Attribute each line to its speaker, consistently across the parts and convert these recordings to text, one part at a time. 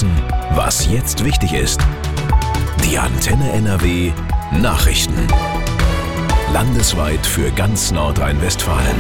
Speaker 1: wissen, was jetzt wichtig ist. Die Antenne NRW Nachrichten. Landesweit für ganz Nordrhein-Westfalen.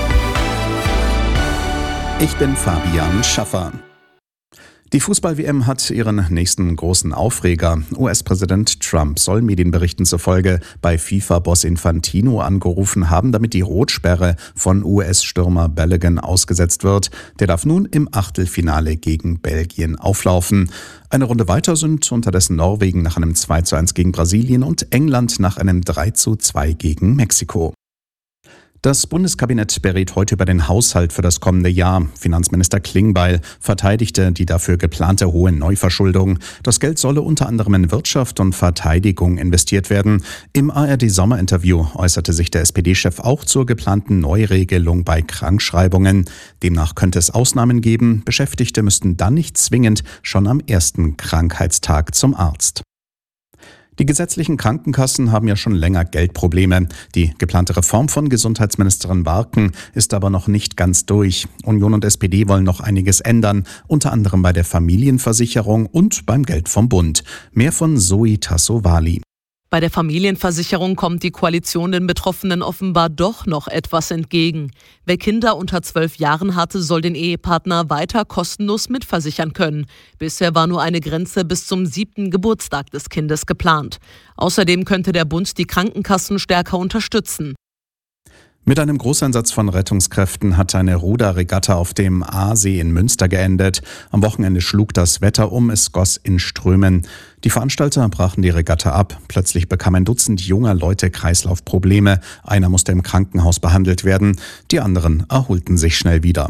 Speaker 2: Ich bin Fabian Schaffer. Die Fußball-WM hat ihren nächsten großen Aufreger. US-Präsident Trump soll Medienberichten zufolge bei FIFA-Boss Infantino angerufen haben, damit die Rotsperre von US-Stürmer Balogun ausgesetzt wird. Der darf nun im Achtelfinale gegen Belgien auflaufen. Eine Runde weiter sind unterdessen Norwegen nach einem 2:1 gegen Brasilien und England nach einem 3:2 gegen Mexiko. Das Bundeskabinett berät heute über den Haushalt für das kommende Jahr. Finanzminister Klingbeil verteidigte die dafür geplante hohe Neuverschuldung. Das Geld solle unter anderem in Wirtschaft und Verteidigung investiert werden. Im ARD-Sommerinterview äußerte sich der SPD-Chef auch zur geplanten Neuregelung bei Krankschreibungen. Demnach könnte es Ausnahmen geben. Beschäftigte müssten dann nicht zwingend schon am ersten Krankheitstag zum Arzt. Die gesetzlichen Krankenkassen haben ja schon länger Geldprobleme. Die geplante Reform von Gesundheitsministerin Barken ist aber noch nicht ganz durch. Union und SPD wollen noch einiges ändern, unter anderem bei der Familienversicherung und beim Geld vom Bund. Mehr von Zoe Tassovali.
Speaker 3: Bei der Familienversicherung kommt die Koalition den Betroffenen offenbar doch noch etwas entgegen. Wer Kinder unter 12 Jahren hatte, soll den Ehepartner weiter kostenlos mitversichern können. Bisher war nur eine Grenze bis zum 7. Geburtstag des Kindes geplant. Außerdem könnte der Bund die Krankenkassen stärker unterstützen.
Speaker 2: Mit einem Großeinsatz von Rettungskräften hat eine Ruderregatta auf dem Aasee in Münster geendet. Am Wochenende schlug das Wetter um, es goss in Strömen. Die Veranstalter brachen die Regatta ab. Plötzlich bekam ein Dutzend junger Leute Kreislaufprobleme. Einer musste im Krankenhaus behandelt werden. Die anderen erholten sich schnell wieder.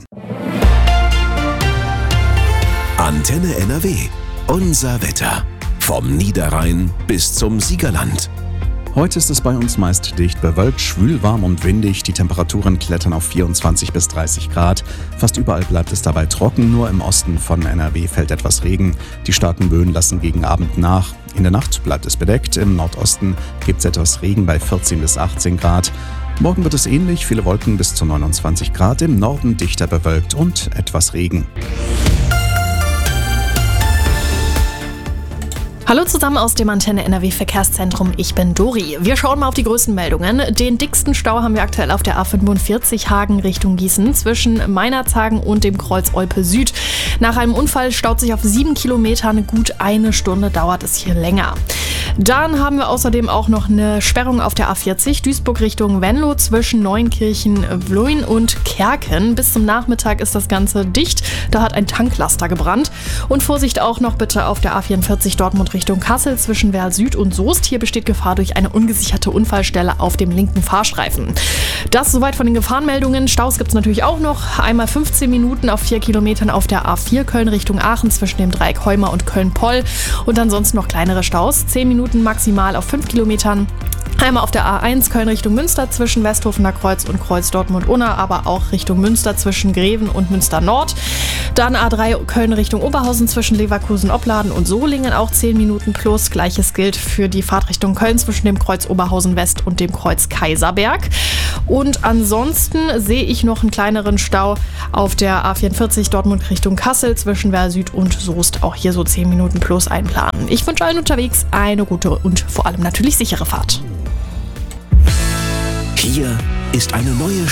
Speaker 1: Antenne NRW. Unser Wetter. Vom Niederrhein bis zum Siegerland.
Speaker 2: Heute ist es bei uns meist dicht bewölkt, schwül, warm und windig. Die Temperaturen klettern auf 24 bis 30 Grad. Fast überall bleibt es dabei trocken, nur im Osten von NRW fällt etwas Regen. Die starken Böen lassen gegen Abend nach. In der Nacht bleibt es bedeckt, im Nordosten gibt es etwas Regen bei 14 bis 18 Grad. Morgen wird es ähnlich, viele Wolken bis zu 29 Grad, im Norden dichter bewölkt und etwas Regen.
Speaker 4: Hallo zusammen aus dem Antenne NRW Verkehrszentrum, ich bin Dori. Wir schauen mal auf die größten Meldungen. Den dicksten Stau haben wir aktuell auf der A45 Hagen Richtung Gießen zwischen Meinerzhagen und dem Kreuz Olpe Süd. Nach einem Unfall staut sich auf 7 Kilometern, gut eine Stunde dauert es hier länger. Dann haben wir außerdem auch noch eine Sperrung auf der A40 Duisburg Richtung Venlo zwischen Neunkirchen, Vloin und Kerken. Bis zum Nachmittag ist das Ganze dicht, da hat ein Tanklaster gebrannt. Und Vorsicht auch noch bitte auf der A44 Dortmund Richtung Kassel zwischen Werl Süd und Soest. Hier besteht Gefahr durch eine ungesicherte Unfallstelle auf dem linken Fahrstreifen. Das soweit von den Gefahrenmeldungen. Staus gibt es natürlich auch noch. Einmal 15 Minuten auf 4 Kilometern auf der A4 Köln Richtung Aachen zwischen dem Dreieck Heuma und Köln-Poll. Und ansonsten noch kleinere Staus. 10 Minuten maximal auf 5 Kilometern. Einmal auf der A1 Köln Richtung Münster zwischen Westhofener Kreuz und Kreuz Dortmund-Unna, aber auch Richtung Münster zwischen Greven und Münster Nord. Dann A3 Köln Richtung Oberhausen zwischen Leverkusen, Opladen und Solingen, auch 10 Minuten plus. Gleiches gilt für die Fahrtrichtung Köln zwischen dem Kreuz Oberhausen West und dem Kreuz Kaiserberg. Und ansonsten sehe ich noch einen kleineren Stau auf der A44 Dortmund Richtung Kassel zwischen Werl Süd und Soest. Auch hier so 10 Minuten plus einplanen. Ich wünsche allen unterwegs eine gute und vor allem natürlich sichere Fahrt.
Speaker 1: Hier ist eine neue